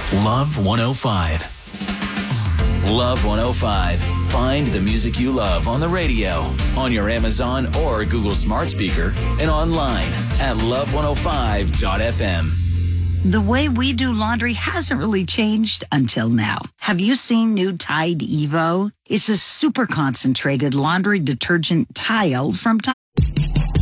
Love 105. Love 105. Find the music you love on the radio, on your Amazon or Google smart speaker, and online at love105.fm. The way we do laundry hasn't really changed until now. Have you seen new Tide Evo? It's a super concentrated laundry detergent tile from Tide.